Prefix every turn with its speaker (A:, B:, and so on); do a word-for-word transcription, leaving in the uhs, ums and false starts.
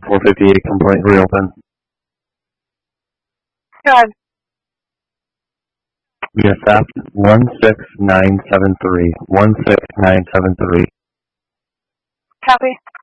A: four fifty-eight complaint reopen.
B: Go ahead.
A: B S F one six nine seven three, one six nine seven three.
B: Copy.